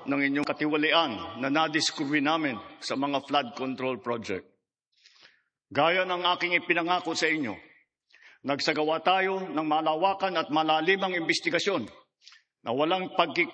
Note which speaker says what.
Speaker 1: ng inyong katiwalian na nadiskubre namin sa mga flood control project. Gaya ng aking ipinangako sa inyo, nagsagawa tayo ng malawakan at malalimang investigasyon na walang